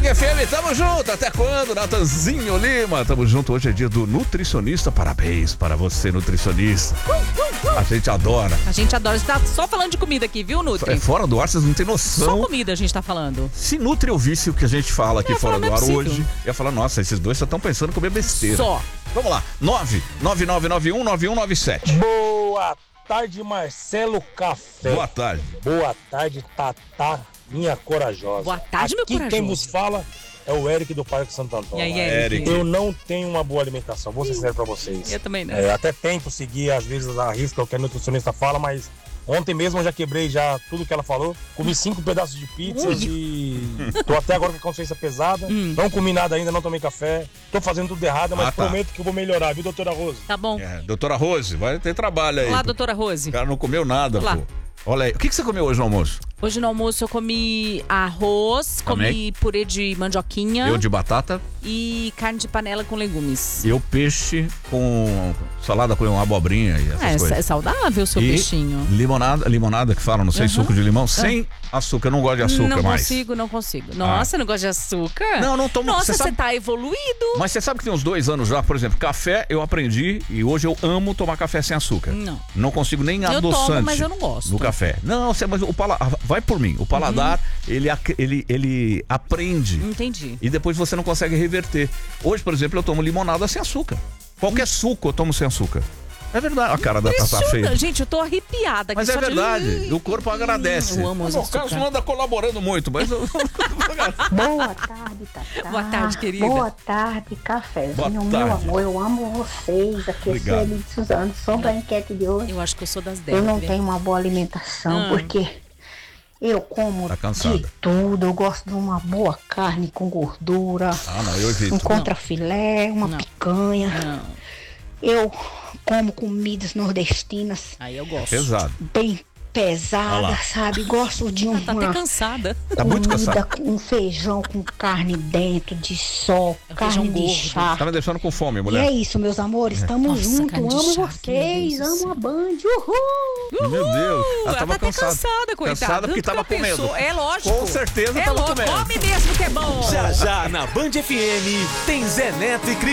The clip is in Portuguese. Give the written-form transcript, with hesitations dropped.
Band FM, tamo junto. Até quando, Natanzinho Lima? Tamo junto. Hoje é dia do nutricionista. Parabéns para você, nutricionista. A gente adora. A gente adora. Você tá só falando de comida aqui, viu, Nutri? É fora do ar, vocês não têm noção. Só comida a gente tá falando. Se Nutri ouvisse o que a gente fala aqui fora do ar possível. hoje, ia falar, nossa, esses dois só estão pensando em comer besteira. Só. Vamos lá, 999919197. Boa tarde, Marcelo Café. Boa tarde. Boa tarde, Tatá, minha corajosa. Boa tarde, meu Aqui corajoso. quem vos fala é o Eric do Parque Santo Antônio. E aí, Eric. Eu não tenho uma boa alimentação, vou ser sincero pra vocês. Eu também não. Até tento seguir, às vezes, a risca o que a nutricionista fala, mas ontem mesmo eu já quebrei tudo que ela falou. Comi 5 pedaços de pizza e tô até agora com a consciência pesada. Não comi nada ainda, não tomei café. Tô fazendo tudo errado, mas tá. prometo que eu vou melhorar, viu, doutora Rose? Tá bom. Doutora Rose, vai ter trabalho aí. Olá, doutora Rose. O cara não comeu nada, Olá. pô. Olha aí, o que você comeu hoje no almoço? Hoje no almoço eu comi arroz, Também. comi purê de mandioquinha Eu de batata e carne de panela com legumes. e eu peixe com salada com abobrinha e essas coisas. É saudável o seu E peixinho. limonada que falam, não sei, suco de limão, sem açúcar. Eu não gosto de açúcar não mais. não consigo. Nossa, não gosta de açúcar? Não tomo. Nossa, Você você sabe- tá evoluído. Mas você sabe que tem uns 2 anos já, por exemplo, café eu aprendi e hoje eu amo tomar café sem açúcar. Não. Não consigo nem Eu adoçante. tomo, mas eu não gosto. No café. Não, mas vai por mim. O paladar, ele aprende. Entendi. E depois você não consegue reverter. Hoje, por exemplo, eu tomo limonada sem açúcar. Qualquer suco eu tomo sem açúcar. É verdade. A cara da Tatá feia. Gente, eu tô arrepiada aqui. Mas é só de- verdade. O corpo agradece. Eu amo o Carlos açúcar. não anda colaborando muito, mas... Boa tarde, Tatá. Boa tarde, querida. Boa tarde, cafezinho. Boa Meu tarde. amor, eu amo vocês. Aqui é Obrigado. Sueli de Suzano. Sobre a enquete de hoje, Eu acho que eu sou das 10. eu não tenho uma boa alimentação, porque eu como Tá cansada. de tudo. Eu gosto de uma boa carne com gordura, Ah, não, eu evito. um contrafilé, uma Não. picanha. Não. Eu como comidas nordestinas Aí eu gosto. Pesado. bem Ah lá. pesadas, sabe? Gosto de Tá até uma cansada. Tá muito comida cansado. com feijão com carne dentro, de sol, É carne feijão de gordo. chá. Tá me deixando com fome, E mulher. é isso, meus amores. Tamo Nossa, junto. carne de Amo chá, vocês. meu Deus do Amo a Band. Uhul! Meu Deus. Ela tava tá até cansada. cansada, coitada. Cansada porque Tanto que tava ela pensou. comendo. É lógico. Com certeza é tava louco. comendo. Come mesmo que é bom. Já já na Band FM tem Zé Neto e Cris.